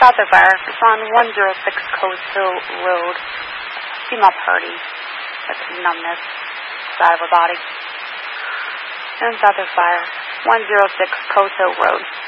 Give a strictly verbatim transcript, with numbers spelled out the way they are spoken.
Southern Fire. It's on one oh six Coast Hill Road. Female party with numbness, side of her body. And Southern Fire, one oh six Coast Hill Road.